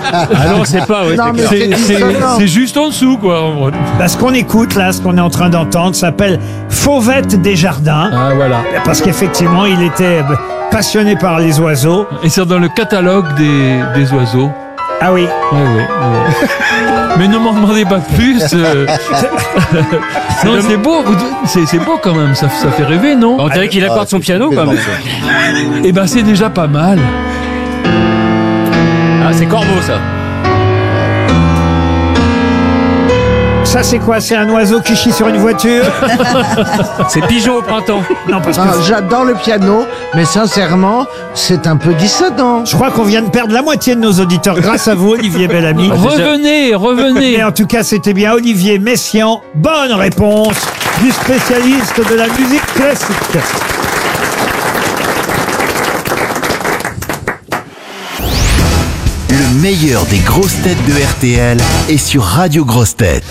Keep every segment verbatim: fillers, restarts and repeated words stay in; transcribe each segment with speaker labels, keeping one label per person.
Speaker 1: Ah non, c'est pas, oui.
Speaker 2: Non, mais
Speaker 1: c'est,
Speaker 2: c'est
Speaker 1: c'est,
Speaker 2: dissonant.
Speaker 1: c'est juste en dessous, quoi. en gros.
Speaker 3: Bah, ce qu'on écoute là, ce qu'on est en train d'entendre, s'appelle Fauvette des Jardins.
Speaker 1: Ah, voilà.
Speaker 3: Parce qu'effectivement, il était euh, passionné par les oiseaux.
Speaker 1: Et c'est dans le catalogue des, des oiseaux.
Speaker 3: Ah oui.
Speaker 1: Ouais, ouais, ouais. Mais ne m'en demandez pas plus. euh. non, c'est beau. vous- C'est, c'est beau quand même. Ça, ça fait rêver, non?
Speaker 4: On dirait qu'il accorde son piano, quand même.
Speaker 1: Eh ben, c'est déjà pas mal.
Speaker 4: Ah, c'est Corbeau, ça.
Speaker 3: Ça, c'est quoi? C'est un oiseau qui chie sur une voiture?
Speaker 4: C'est Pigeon au printemps.
Speaker 3: Non, parce que
Speaker 2: Ah, j'adore le piano, mais sincèrement, c'est un peu dissonant.
Speaker 3: je crois qu'on vient de perdre la moitié de nos auditeurs grâce à vous, Olivier Bellamy.
Speaker 1: Revenez, revenez.
Speaker 3: Mais en tout cas, c'était bien Olivier Messiaen. Bonne réponse du spécialiste de la musique classique.
Speaker 5: Le meilleur des grosses têtes de R T L est sur Radio Grosses Têtes.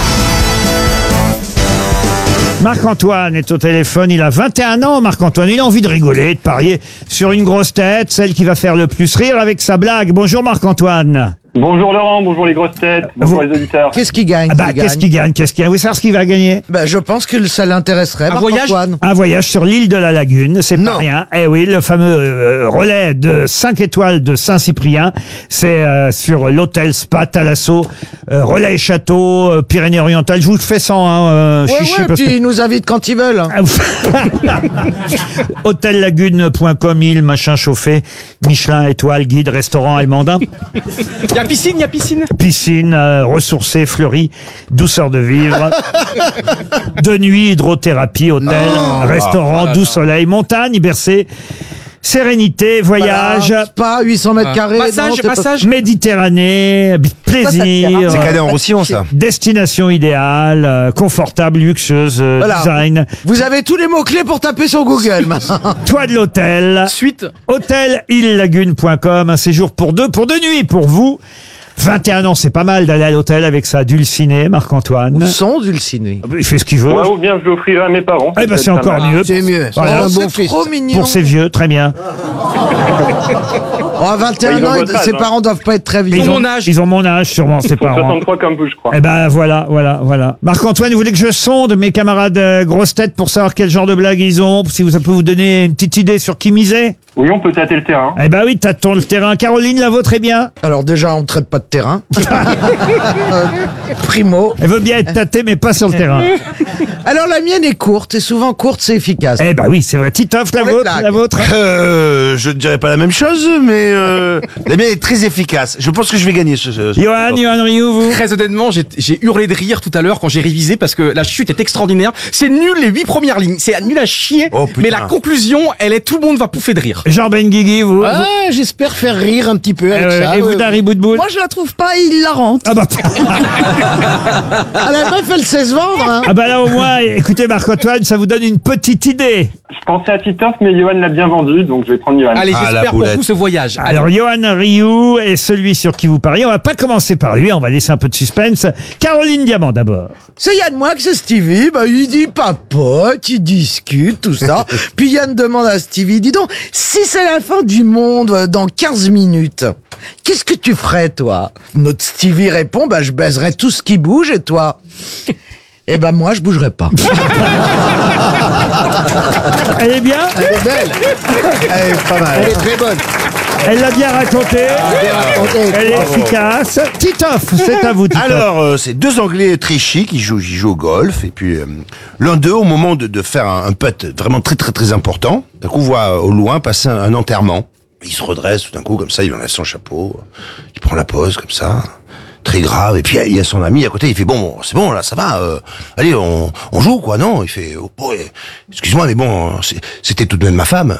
Speaker 3: Marc-Antoine est au téléphone, il a vingt et un ans, Marc-Antoine. Il a envie de rigoler, de parier sur une grosse tête, celle qui va faire le plus rire avec sa blague. Bonjour Marc-Antoine.
Speaker 6: Bonjour Laurent, bonjour les grosses têtes, bonjour
Speaker 3: Vous-
Speaker 6: les auditeurs.
Speaker 2: Qu'est-ce qui gagne
Speaker 3: Ah bah,
Speaker 2: qui
Speaker 3: qu'est-ce
Speaker 2: gagne
Speaker 3: qu'il gagne Qu'est-ce qu'il gagne Vous savez ce qu'il va gagner?
Speaker 2: Bah, je pense que ça l'intéresserait,
Speaker 4: Un voyage
Speaker 2: Marc-Antoine.
Speaker 3: Un voyage sur l'île de la Lagune, c'est pas
Speaker 2: Non.
Speaker 3: rien. Eh oui, le fameux euh, relais de cinq étoiles de Saint-Cyprien, c'est euh, sur l'hôtel Spa Thalasso, euh, relais et château, euh, Pyrénées-Orientales. Je vous le fais sans hein, euh,
Speaker 2: Ouais,
Speaker 3: chichi
Speaker 2: ouais,
Speaker 3: parce
Speaker 2: puis
Speaker 3: que...
Speaker 2: ils nous invitent quand ils veulent. hein.
Speaker 3: hôtel lagune point com, île, machin chauffé, Michelin, étoile, guide, restaurant allemandin,
Speaker 4: Il y a piscine, il y a piscine.
Speaker 3: piscine, euh, ressourcée, fleurie, douceur de vivre, de nuit, hydrothérapie, hôtel, restaurant, doux soleil, montagne, bercé, sérénité, voyage,
Speaker 2: Voilà, Spa, huit cents mètres carrés. non,
Speaker 4: Massage,
Speaker 2: c'est pas-
Speaker 4: massage.
Speaker 3: Méditerranée, plaisir,
Speaker 7: C'est cadet en Roussillon, ça.
Speaker 3: destination idéale, euh, confortable, luxueuse, euh,
Speaker 2: Voilà.
Speaker 3: design,
Speaker 2: Vous avez tous les mots-clés pour taper sur Google. maintenant.
Speaker 3: toit de l'hôtel,
Speaker 4: Suite.
Speaker 3: hôtel île lagune point com, un séjour pour deux, pour deux nuits pour vous. vingt et un ans, c'est pas mal d'aller à l'hôtel avec sa dulcinée, Marc-Antoine.
Speaker 2: Son dulciné.
Speaker 3: Il fait ce qu'il veut.
Speaker 6: Ouais, ou bien je l'offrirai à mes parents.
Speaker 3: Eh ben, c'est
Speaker 6: Peut-être pas
Speaker 3: encore
Speaker 6: mal.
Speaker 3: mieux.
Speaker 2: C'est mieux.
Speaker 3: Voilà.
Speaker 2: Oh, c'est trop mignon.
Speaker 3: Pour ses vieux, très bien.
Speaker 2: Oh, à vingt et un
Speaker 6: Ils ont
Speaker 2: ans,
Speaker 6: votre âge,
Speaker 2: ses
Speaker 6: hein.
Speaker 2: parents doivent pas être très vieux.
Speaker 3: Ils ont
Speaker 4: mon âge.
Speaker 3: Ils ont mon âge, sûrement, ses
Speaker 6: Ils sont
Speaker 3: parents.
Speaker 6: soixante-trois comme vous, je crois.
Speaker 3: Eh ben, voilà, voilà, voilà. Marc-Antoine, vous voulez que je sonde mes camarades euh, grosses têtes pour savoir quel genre de blague ils ont, si vous, ça peut vous donner une petite idée sur qui miser?
Speaker 6: Oui, on peut tâter le terrain.
Speaker 3: Eh ben oui, tâtons le terrain. Caroline, la vôtre est bien.
Speaker 2: Alors déjà, on ne traite pas de terrain. Euh, Primo.
Speaker 3: Elle veut bien être tâtée, mais pas sur le terrain.
Speaker 2: Alors la mienne est courte, et souvent courte, c'est efficace.
Speaker 3: Eh ben oui, c'est vrai. Titoff, la
Speaker 2: Pour les
Speaker 3: vôtre,
Speaker 2: blagues.
Speaker 3: la vôtre.
Speaker 7: Euh, je ne dirais pas la même chose, mais euh, la mienne est très efficace. Je pense que je vais gagner ce. ce- ce-
Speaker 3: Johan, Johan Rioux, vous.
Speaker 4: Très honnêtement, j'ai, j'ai hurlé de rire tout à l'heure quand j'ai révisé parce que la chute est extraordinaire. C'est nul les huit premières lignes, c'est nul à chier.
Speaker 7: Oh, putain.
Speaker 4: Mais la conclusion, elle est tout le monde va pouffer de rire.
Speaker 3: Jean Benguigui, vous.
Speaker 8: Ah, j'espère faire rire un petit peu avec
Speaker 3: Euh,
Speaker 8: ça.
Speaker 3: et vous,
Speaker 8: Euh,
Speaker 3: Dari Boudboul.
Speaker 8: Moi, je la trouve pas hilarante.
Speaker 3: Ah bah,
Speaker 2: Ah, la meuf, elle sait se vendre. Hein.
Speaker 3: ah bah là, au moins, écoutez, Marc-Antoine, ça vous donne une petite idée.
Speaker 6: Je pensais à Titoff, mais Johan l'a bien vendu, donc je vais prendre Johan.
Speaker 4: Allez,
Speaker 7: Ah, la
Speaker 4: j'espère pour
Speaker 7: boulette.
Speaker 4: vous ce voyage. Allez.
Speaker 3: Alors, Johan Rioux est celui sur qui vous pariez. On va pas commencer par lui, on va laisser un peu de suspense. Caroline Diamant, d'abord.
Speaker 2: C'est Yann Moix, c'est Stevie, bah, il dit papote, il discute, tout ça. Puis Yann demande à Stevie, dis donc, si c'est la fin du monde euh, dans quinze minutes, qu'est-ce que tu ferais, toi? Notre Stevie répond, bah, je baiserais tout ce qui bouge, et toi? Eh ben, moi, je bougerais pas.
Speaker 3: Elle est bien?
Speaker 8: Elle est belle.
Speaker 7: Elle est pas mal.
Speaker 8: Elle est très bonne.
Speaker 3: Elle l'a bien raconté. Elle est efficace. Titoff, c'est à vous, Titoff.
Speaker 7: Alors, euh, c'est deux Anglais très chics qui jouent, qui jouent au golf. Et puis, euh, l'un d'eux, au moment de, de faire un, un putt vraiment très très très important, d'un coup, voit au loin passer un, un enterrement. Il se redresse tout d'un coup, comme ça, il enlève son chapeau. Il prend la pose, comme ça. Très grave. Et puis, il y a son ami à côté. Il fait, bon, c'est bon, là, ça va. Euh, allez, on, on joue, quoi, non? Il fait, oh, oh, excuse-moi, mais bon, c'est- c'était tout de même ma femme.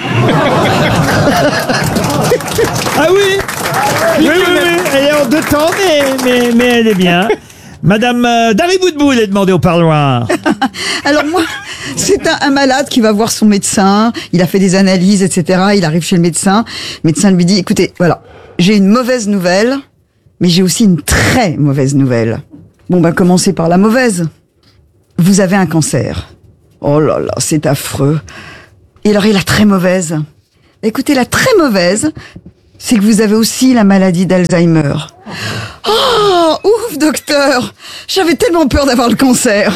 Speaker 3: Ah oui, oui, oui, oui, elle est en deux temps, mais, mais, mais elle est bien. Madame euh, Dari Boudboul est demandée au parloir.
Speaker 8: Alors moi, c'est un, un malade qui va voir son médecin. Il a fait des analyses, et cetera. Il arrive chez le médecin. Le médecin lui dit, écoutez, voilà, j'ai une mauvaise nouvelle, mais j'ai aussi une très mauvaise nouvelle. Bon, bah, commencez par la mauvaise. Vous avez un cancer. Oh là là, c'est affreux. Et alors, et la très mauvaise? Écoutez, la très mauvaise, c'est que vous avez aussi la maladie d'Alzheimer. Oh, ouf, docteur. J'avais tellement peur d'avoir le cancer.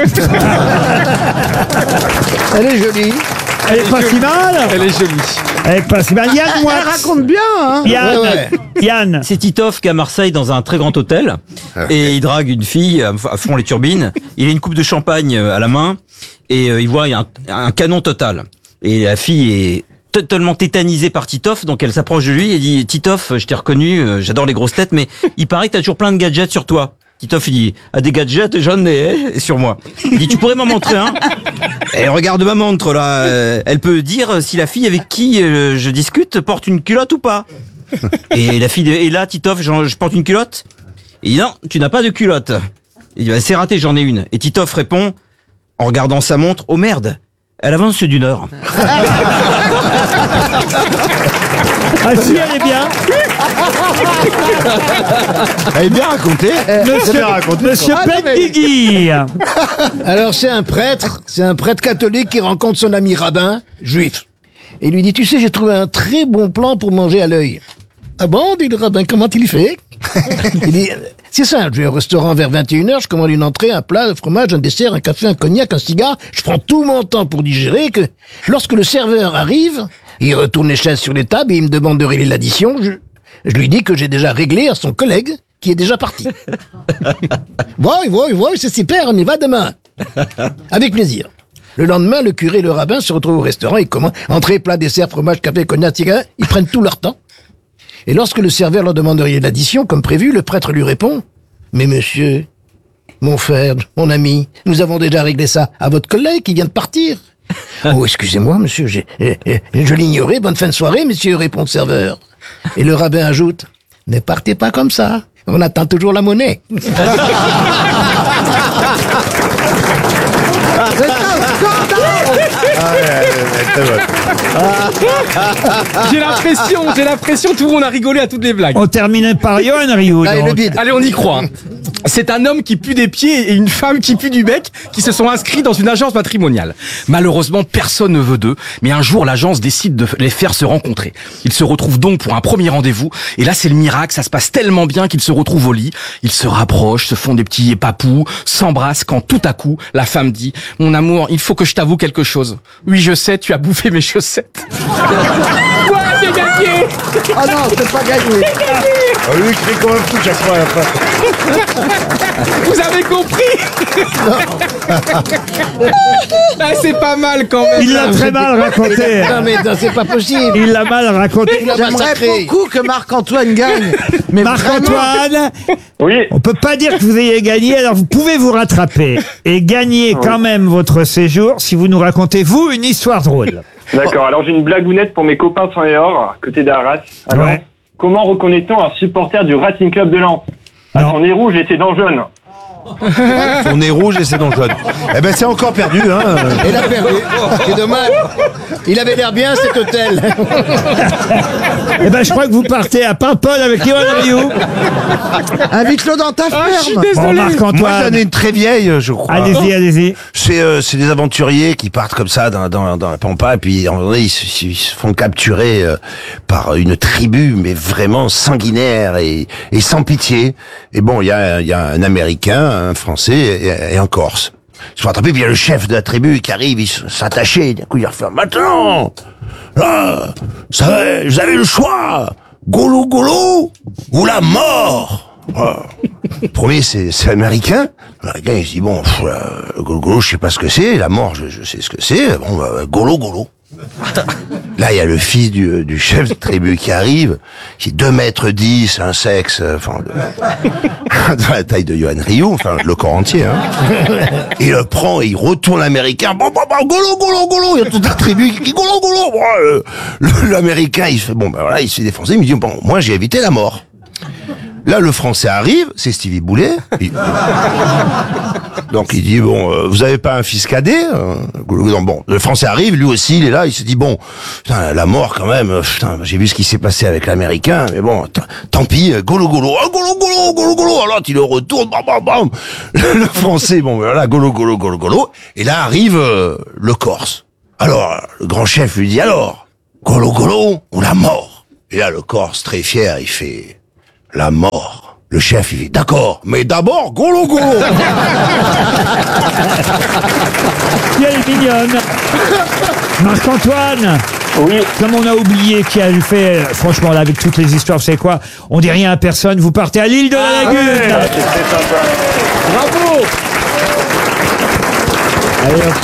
Speaker 9: Elle est jolie.
Speaker 3: Elle est pas si mal.
Speaker 4: Elle est jolie.
Speaker 3: Elle est pas si mal. Yann
Speaker 2: Elle
Speaker 3: Moix.
Speaker 2: raconte bien, hein.
Speaker 3: Yann.
Speaker 9: Ouais, ouais.
Speaker 3: Yann.
Speaker 10: C'est Titoff qui est à Marseille dans un très grand hôtel et il drague une fille à à fond les turbines. Il a une coupe de champagne à la main et euh, il voit il y a un, un canon total. Et la fille est totalement tétanisée par Titoff, donc elle s'approche de lui et dit Titoff, je t'ai reconnu, euh, j'adore les grosses têtes, mais il paraît que t'as toujours plein de gadgets sur toi. Titoff il dit ah, des gadgets j'en ai eh, sur moi. Il dit tu pourrais m'en montrer un. Et regarde ma montre là, euh, elle peut dire si la fille avec qui euh, je discute porte une culotte ou pas. Et la fille de, et là Titoff, genre, je porte une culotte. Il dit non, tu n'as pas de culotte. Il dit bah, c'est raté, j'en ai une. Et Titoff répond en regardant sa montre, oh merde, elle avance d'une heure.
Speaker 3: Ah si, elle est bien.
Speaker 7: Elle est bien racontée.
Speaker 3: Monsieur,
Speaker 7: bien raconté,
Speaker 3: Monsieur
Speaker 2: Ah, non, mais-
Speaker 3: Benguigui.
Speaker 9: Alors c'est un prêtre, c'est un prêtre catholique qui rencontre son ami rabbin, juif. Et il lui dit, tu sais, j'ai trouvé un très bon plan pour manger à l'œil. Ah bon, dit le rabbin, comment il fait? Il dit, c'est simple, je vais au restaurant vers vingt et une heures, je commande une entrée, un plat, un fromage, un dessert, un café, un cognac, un cigare, je prends tout mon temps pour digérer, que lorsque le serveur arrive, il retourne les chaises sur les tables et il me demande de régler l'addition, je, je lui dis que j'ai déjà réglé à son collègue, qui est déjà parti. Voy, voy, voy, c'est super, on y va demain. Avec plaisir. Le lendemain, le curé et le rabbin se retrouvent au restaurant, ils commandent entrée, plat, dessert, fromage, café, cognac, cigare, ils prennent tout leur temps. Et lorsque le serveur leur demande de régler l'addition, comme prévu, le prêtre lui répond « Mais monsieur, mon frère, mon ami, nous avons déjà réglé ça à votre collègue qui vient de partir. » « Oh, excusez-moi, monsieur, j'ai, eh, eh, je l'ignorais, bonne fin de soirée, monsieur, répond le serveur. » Et le rabbin ajoute « Ne partez pas comme ça, on attend toujours la monnaie. »
Speaker 2: C'est un scandale.
Speaker 4: J'ai l'impression, j'ai l'impression, tout le monde a rigolé à toutes les blagues.
Speaker 3: On terminait par Johan Rioux.
Speaker 9: Allez,
Speaker 3: donc.
Speaker 9: le bide.
Speaker 4: Allez, on y croit. hein. C'est un homme qui pue des pieds et une femme qui pue du bec qui se sont inscrits dans une agence matrimoniale. Malheureusement, personne ne veut d'eux, mais un jour, l'agence décide de les faire se rencontrer. Ils se retrouvent donc pour un premier rendez-vous, et là, c'est le miracle, ça se passe tellement bien qu'ils se retrouvent au lit. Ils se rapprochent, se font des petits papous, s'embrassent quand tout à coup, la femme dit « Mon amour, il faut que je t'avoue quelque chose. Oui, je sais, tu as bouffé mes chaussettes. » Quoi, j'ai gagné.
Speaker 2: Ah non, c'est pas gagné.
Speaker 7: Oh, lui, il crie comme un fou chaque fois à la fin.
Speaker 4: Vous avez compris. Ah, c'est pas mal quand même.
Speaker 3: Il l'a très mal raconté.
Speaker 9: Non mais non, c'est pas possible.
Speaker 3: Il l'a mal raconté.
Speaker 9: Il a
Speaker 2: J'aimerais
Speaker 9: massacré.
Speaker 2: beaucoup que Marc-Antoine gagne. Mais vraiment.
Speaker 3: Marc-Antoine,
Speaker 6: Oui,
Speaker 3: on peut pas dire que vous ayez gagné, alors vous pouvez vous rattraper et gagner quand même votre séjour si vous nous racontez, vous, une histoire drôle.
Speaker 6: d'accord. Alors j'ai une blagounette pour mes copains sans et or, côté d'Arras. Alors,
Speaker 3: Ouais.
Speaker 6: comment reconnaît-on un supporter du Racing Club de Lens?
Speaker 3: Alors.
Speaker 6: Son nez rouge et ses dents jaunes.
Speaker 7: Son nez rouge et ses dents jaunes. Eh ben, c'est encore perdu, hein.
Speaker 9: Il a perdu. C'est dommage. Il avait l'air bien cet hôtel.
Speaker 3: Eh ben, je crois que vous partez à Paimpol avec Johan Rioux.
Speaker 2: Invite-le dans ta
Speaker 4: Ah, je suis
Speaker 2: ferme.
Speaker 3: Bon,
Speaker 4: désolé.
Speaker 7: Moi, j'en
Speaker 3: Marc-Antoine,
Speaker 7: ai une très vieille, je crois.
Speaker 3: allez-y, allez-y.
Speaker 7: C'est euh, c'est des aventuriers qui partent comme ça dans, dans, dans la pampa et puis en vrai, ils, se- ils se font capturer euh, par une tribu mais vraiment sanguinaire et, et sans pitié. Et bon, il y a, il y a un Américain, un Français et, et un Corse. Ils se font attraper, puis il y a le chef de la tribu qui arrive, il s'attacher, d'un coup il leur fait « Maintenant, là, vous savez, vous avez le choix, golo golo ou la mort !» Voilà. Le premier, c'est c'est américain. L'américain, il se dit, bon, pff, euh, golo golo, je sais pas ce que c'est. La mort, je, je sais ce que c'est. Bon, bah, golo golo. Là, il y a le fils du, du chef de tribu qui arrive, qui est deux mètres dix, un sexe, euh, enfin, de, de la taille de Johan Rioux, enfin, le corps entier, hein. Il le prend et il retourne l'américain. Bon, bon, bon, golo, golo, golo. Il y a toute la tribu qui dit golo, golo. Bon, euh, le- l'américain, il fait, bon, ben voilà, il se fait défoncer. Il me dit, bon, moi, j'ai évité la mort. Là, le français arrive, c'est Stevie Boulet. Il- Donc il dit bon, euh, vous avez pas un fils cadet euh, Bon, le français arrive, lui aussi, il est là, il se dit bon, putain, la mort quand même. euh, Putain, j'ai vu ce qui s'est passé avec l'américain, mais bon, t- tant pis. euh, Golo golo, oh, golo golo, golo golo. Alors il le retourne, bam bam bam. Le, le français, bon, ben voilà, golo golo golo golo. Et là arrive euh, le Corse. Alors le grand chef lui dit alors, golo golo ou la mort. Et là, le Corse, très fier, il fait la mort. Le chef, il dit d'accord, mais d'abord, golo golo.
Speaker 3: Elle est mignonne. Marc-Antoine.
Speaker 6: Oui.
Speaker 3: Comme on a oublié qui a fait, euh, franchement, là, avec toutes les histoires, vous savez quoi? On dit rien à personne, vous partez à l'île de la Lagune.
Speaker 6: Ah, c'est très sympa.
Speaker 3: Bravo. Allez, hop.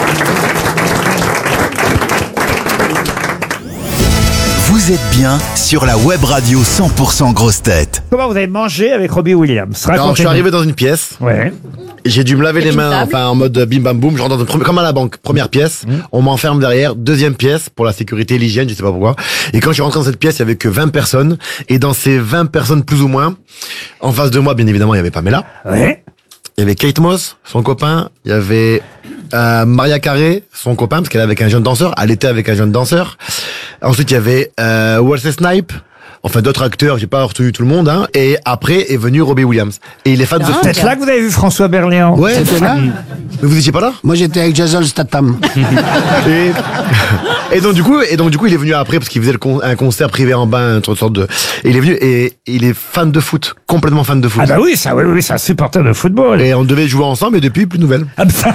Speaker 5: Vous êtes bien sur la web radio cent pour cent Grosse Tête.
Speaker 3: Comment vous avez mangé avec Robbie Williams?
Speaker 11: Alors, je suis arrivé dans une pièce.
Speaker 3: Ouais.
Speaker 11: J'ai dû me laver les mains, enfin en mode bim bam boum. Je rentre dans une première, comme à la banque. Première pièce, mmh. On m'enferme derrière. Deuxième pièce pour la sécurité, l'hygiène, je sais pas pourquoi. Et quand je suis rentré dans cette pièce, il y avait que vingt personnes. Et dans ces vingt personnes plus ou moins, en face de moi, bien évidemment, il y avait Pamela.
Speaker 3: Ouais.
Speaker 11: Il y avait Kate Moss, son copain. Il y avait euh, Maria Carré, son copain, parce qu'elle est avec un jeune danseur. Elle était avec un jeune danseur. Ensuite, il y avait euh, Wesley Snipes. Enfin, d'autres acteurs, j'ai pas retenu tout le monde, hein. Et après est venu Robbie Williams. Et il est fan de
Speaker 3: C'est peut-être là que vous avez vu François Berléand.
Speaker 11: Ouais,
Speaker 9: C'était là.
Speaker 11: Mais vous étiez pas là?
Speaker 9: Moi, j'étais avec Jason Statham.
Speaker 11: et, et donc du coup, et donc du coup, il est venu après parce qu'il faisait le con, un concert privé en bain, une sorte de. Et il est venu et il est fan de foot, complètement fan de foot.
Speaker 3: Ah bah oui, ça, oui, oui, c'est un supporter de football.
Speaker 11: Et on devait jouer ensemble, et depuis plus de nouvelles.
Speaker 3: Ah bah.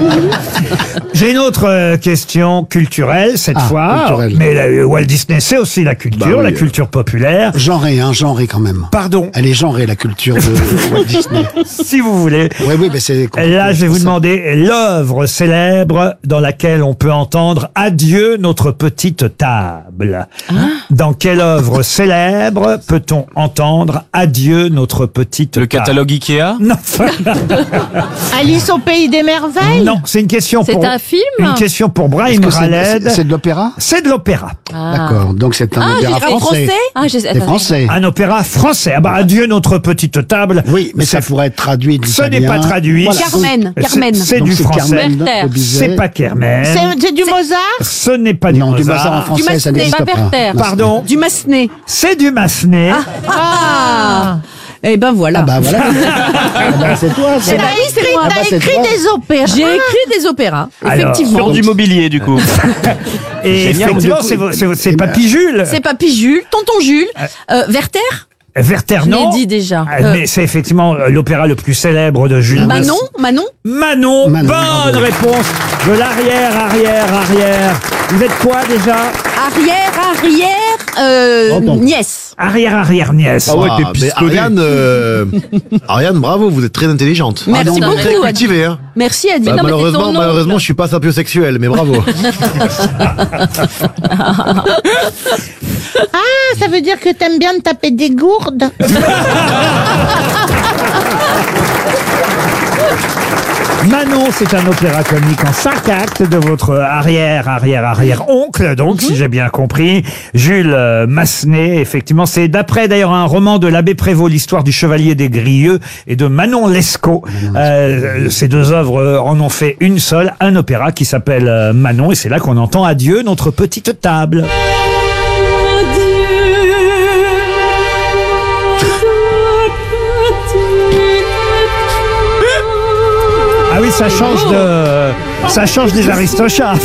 Speaker 3: J'ai une autre euh, question culturelle cette
Speaker 9: Ah,
Speaker 3: fois.
Speaker 9: culturelle.
Speaker 3: Mais la- Walt Disney, c'est aussi la culture,
Speaker 11: Bah oui,
Speaker 3: la
Speaker 11: euh.
Speaker 3: culture populaire.
Speaker 9: Genrée, hein, genrée quand même.
Speaker 3: Pardon,
Speaker 9: Elle est genrée, la culture de Walt Disney.
Speaker 3: si vous voulez.
Speaker 9: Oui, oui, mais c'est...
Speaker 3: Là, je vais vous
Speaker 9: c'est ça.
Speaker 3: demander l'œuvre célèbre dans laquelle on peut entendre « Adieu notre petite table ». Dans quelle œuvre célèbre peut-on entendre « Adieu notre petite
Speaker 4: Le
Speaker 3: table »
Speaker 4: catalogue Ikea.
Speaker 3: Non,
Speaker 12: Alice au pays des merveilles.
Speaker 3: non, c'est une question
Speaker 12: C'est
Speaker 3: pour
Speaker 12: un film.
Speaker 3: une question pour
Speaker 9: Est-ce
Speaker 3: Brahim
Speaker 9: que c'est-
Speaker 3: Khaled.
Speaker 9: c'est- C'est de l'opéra.
Speaker 3: C'est de l'opéra.
Speaker 9: D'accord, donc c'est un
Speaker 12: Ah, j'ai
Speaker 9: opéra
Speaker 12: cru
Speaker 9: français.
Speaker 12: français. Ah, je-
Speaker 9: C'est
Speaker 12: attendez.
Speaker 9: français.
Speaker 3: Un opéra français. Ah bah, Adieu notre petite table.
Speaker 9: Oui, mais ça pourrait être traduit de
Speaker 3: Ce n'est
Speaker 9: l'italien.
Speaker 3: pas traduit.
Speaker 9: Voilà.
Speaker 12: Carmen,
Speaker 3: C'est-
Speaker 12: Carmen.
Speaker 3: C'est
Speaker 9: Donc
Speaker 3: du
Speaker 9: c'est
Speaker 3: français.
Speaker 9: Carmen
Speaker 12: Werther.
Speaker 9: de Bizet.
Speaker 3: C'est pas Kermel.
Speaker 12: C'est c'est du Mozart.
Speaker 3: Ce n'est pas du
Speaker 9: Non, du
Speaker 3: Mozart.
Speaker 9: Mozart en français, ça
Speaker 12: Massenet,
Speaker 9: n'existe
Speaker 12: pas
Speaker 9: pas.
Speaker 12: Werther.
Speaker 3: Pardon.
Speaker 12: Du Massenet.
Speaker 3: C'est du Massenet.
Speaker 12: Ah. Eh ben voilà.
Speaker 9: Ah bah voilà. Ah bah, c'est toi, ça.
Speaker 12: C'est la liste, c'est moi.
Speaker 9: Ah bah, c'est toi.
Speaker 12: opéras. J'ai écrit des opéras,
Speaker 3: Alors,
Speaker 12: effectivement.
Speaker 4: Sur du mobilier, du coup.
Speaker 3: Et
Speaker 4: Génial.
Speaker 3: effectivement,
Speaker 9: Donc,
Speaker 3: c'est,
Speaker 9: du coup,
Speaker 3: c'est, c'est
Speaker 9: eh ben,
Speaker 3: Papy Jules.
Speaker 12: C'est Papy Jules, Tonton Jules, euh, Werther.
Speaker 3: Werther,
Speaker 12: Je l'ai
Speaker 3: non.
Speaker 12: dit déjà.
Speaker 3: Ah,
Speaker 12: Euh,
Speaker 3: Mais c'est effectivement euh, l'opéra le plus célèbre de Jules
Speaker 12: Manon,
Speaker 3: Manon.
Speaker 12: Manon.
Speaker 3: Manon,
Speaker 9: Manon,
Speaker 3: bonne
Speaker 9: bravo.
Speaker 3: réponse de l'arrière, arrière, arrière. Vous êtes quoi déjà?
Speaker 12: Arrière, arrière, euh,
Speaker 9: Pardon.
Speaker 12: nièce.
Speaker 3: Arrière, arrière, nièce.
Speaker 11: Ah ouais,
Speaker 4: t'es
Speaker 11: mais
Speaker 4: pistonné.
Speaker 11: Ariane, euh, Ariane, bravo, vous êtes très intelligente.
Speaker 12: Merci
Speaker 9: non,
Speaker 12: beaucoup.
Speaker 11: Très
Speaker 12: Adi.
Speaker 11: cultivée, hein.
Speaker 12: Merci Adi.
Speaker 11: Bah,
Speaker 12: Non, mais c'est
Speaker 11: malheureusement,
Speaker 12: ton nom.
Speaker 11: malheureusement, je suis pas sapiosexuel, mais bravo.
Speaker 12: Ah, ça veut dire que t'aimes bien te taper des gourdes.
Speaker 3: Manon, c'est un opéra comique en cinq actes de votre arrière, arrière, arrière oncle, donc, si j'ai bien compris. Jules euh, Massenet, effectivement. C'est d'après, d'ailleurs, un roman de l'abbé Prévost, l'histoire du chevalier des Grieux, et de Manon Lescaut. Euh, ces deux œuvres euh, en ont fait une seule, un opéra qui s'appelle euh, Manon, et c'est là qu'on entend Adieu, notre petite table. Ah oui, ça change de, ça change des Aristochats.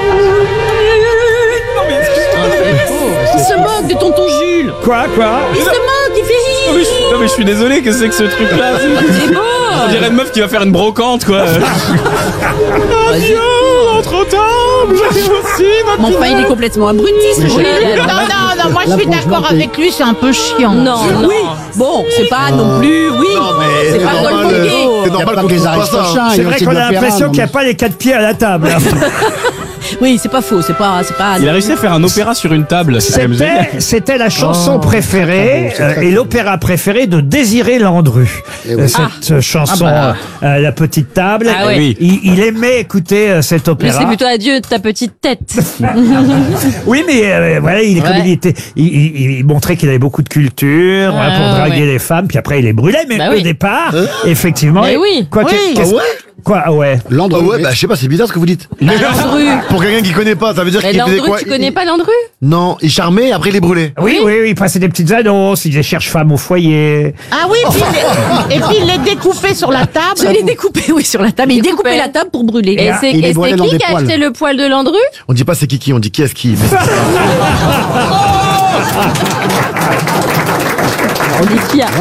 Speaker 12: Il se moque de Tonton Jules.
Speaker 3: Quoi, quoi?
Speaker 12: Il se moque, il fait
Speaker 4: Non mais, je, non mais je suis désolé, qu'est-ce que c'est que ce truc-là?
Speaker 12: C'est beau.
Speaker 4: On dirait une meuf qui va faire une brocante, quoi. Adieu, notre table, j'ai aussi notre...
Speaker 12: Mais enfin, il est complètement abruti, ce Jules. Non, non, non, moi je
Speaker 9: Là,
Speaker 12: suis
Speaker 9: franchement,
Speaker 12: d'accord
Speaker 9: t'es-
Speaker 12: avec lui, c'est un peu chiant. Non, non. Oui. Bon, c'est pas non plus, oui.
Speaker 11: mais
Speaker 12: C'est
Speaker 11: c'est
Speaker 12: pas
Speaker 11: normal,
Speaker 12: Golfonguet.
Speaker 11: c'est normal
Speaker 9: pas
Speaker 11: qu'on
Speaker 9: que les
Speaker 11: trouve pas ça.
Speaker 9: Aristochats, il y
Speaker 3: C'est
Speaker 9: a
Speaker 3: vrai
Speaker 9: aussi
Speaker 3: qu'on
Speaker 9: de
Speaker 3: a
Speaker 9: l'opéra,
Speaker 3: l'impression
Speaker 9: non,
Speaker 3: qu'il n'y a
Speaker 9: mais-
Speaker 3: pas les quatre pieds à la table.
Speaker 12: Oui, c'est pas faux, c'est pas, c'est pas.
Speaker 4: Il a réussi à faire un opéra sur une table, c'est quand même génial.
Speaker 3: C'était, c'était la chanson
Speaker 9: Oh,
Speaker 3: préférée
Speaker 9: c'est très bon, c'est très
Speaker 3: euh, et
Speaker 9: bon.
Speaker 3: l'opéra préféré de Désiré Landru.
Speaker 9: Eh oui.
Speaker 3: Euh, Cette euh, chanson,
Speaker 12: Ah
Speaker 3: euh, La Petite Table.
Speaker 12: Ah ouais.
Speaker 4: Oui.
Speaker 3: il, il aimait écouter euh, cet
Speaker 12: Mais
Speaker 3: opéra.
Speaker 12: c'est plutôt adieu de ta petite tête.
Speaker 3: Oui, mais euh, voilà, il, comme
Speaker 12: Ouais.
Speaker 3: il, était, il, il- il montrait qu'il avait beaucoup de culture voilà, pour
Speaker 12: Ah,
Speaker 3: draguer
Speaker 12: ouais.
Speaker 3: les femmes, puis après il les brûlait. Mais
Speaker 12: Bah
Speaker 3: au
Speaker 12: oui.
Speaker 3: départ, effectivement,
Speaker 12: Mais
Speaker 3: il-
Speaker 12: oui.
Speaker 3: quoi,
Speaker 12: Oui.
Speaker 3: qu'est-ce-
Speaker 11: Ah ouais
Speaker 3: quoi, ah ouais.
Speaker 11: Ah
Speaker 9: Landru.
Speaker 11: ouais, bah je sais pas, c'est bizarre ce que vous dites.
Speaker 12: Landru.
Speaker 11: Pour quelqu'un qui connaît pas, ça veut dire
Speaker 12: Mais
Speaker 11: qu'il faisait
Speaker 12: Landru,
Speaker 11: quoi?
Speaker 12: tu connais pas Landru?
Speaker 11: Non, il charmait, après il les brûlait.
Speaker 3: Oui, oui, oui, il passait des petites annonces, il disait cherche femme au foyer.
Speaker 12: Ah oui, puis il- et puis il les découpait sur la table. Je l'ai découpé, oui, sur la table. Il découpait la table pour brûler.
Speaker 9: Et c'est- Il les et brûlait c'est dans qui des qui a poils. acheté
Speaker 12: le poil de Landru?
Speaker 11: On dit pas c'est qui qui, on dit qui est-ce qui. Mais-
Speaker 12: On est fiers.